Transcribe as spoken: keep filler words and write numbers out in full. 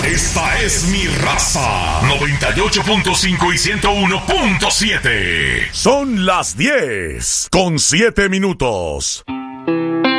Esta es mi raza. noventa y ocho punto cinco y ciento uno punto siete. Son las diez con siete minutos.